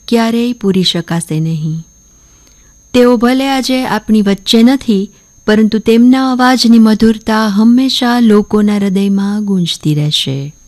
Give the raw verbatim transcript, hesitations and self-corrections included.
ક્યારેય પૂરી શકાશે નહીં. તેઓ ભલે આજે આપણી વચ્ચે નથી, પરંતુ તેમના અવાજની મધુરતા હંમેશા લોકોના હૃદયમાં ગૂંજતી રહેશે.